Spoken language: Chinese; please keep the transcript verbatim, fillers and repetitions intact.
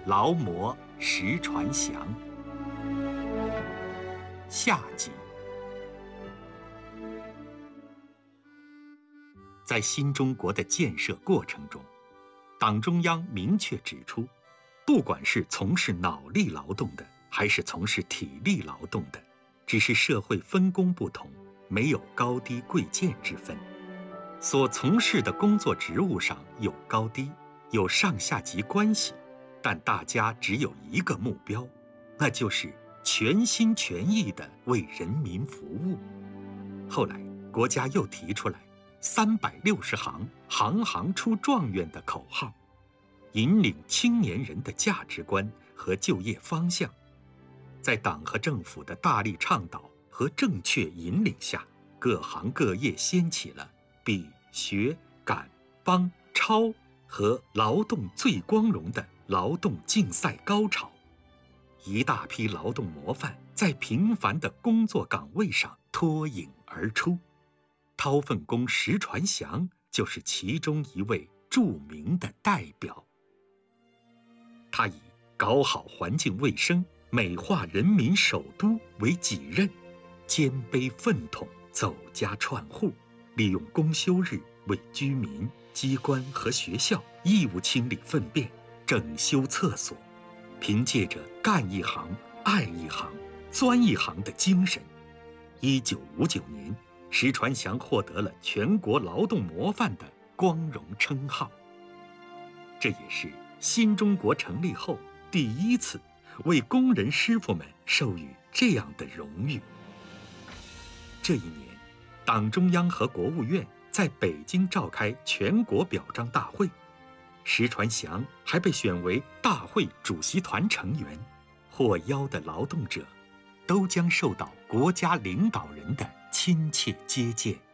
劳模石传祥。下集。在新中国的建设过程中，党中央明确指出，不管是从事脑力劳动的，还是从事体力劳动的，只是社会分工不同，没有高低贵贱之分。所从事的工作职务上有高低，有上下级关系，但大家只有一个目标，那就是全心全意地为人民服务。后来，国家又提出来三百六十行，行行出状元的口号，引领青年人的价值观和就业方向。在党和政府的大力倡导和正确引领下，各行各业掀起了比学赶帮超和劳动最光荣的劳动竞赛高潮。一大批劳动模范在平凡的工作岗位上脱颖而出，掏粪工石传祥就是其中一位著名的代表。他以搞好环境卫生、美化人民首都为己任，肩背粪桶走家串户，利用公休日为居民、机关和学校义务清理粪便、整修厕所。凭借着干一行、爱一行、钻一行的精神，一九五九年，石传祥获得了全国劳动模范的光荣称号。这也是新中国成立后第一次为工人师傅们授予这样的荣誉。这一年，党中央和国务院在北京召开全国表彰大会，石传祥还被选为大会主席团成员。获邀的劳动者都将受到国家领导人的亲切接见。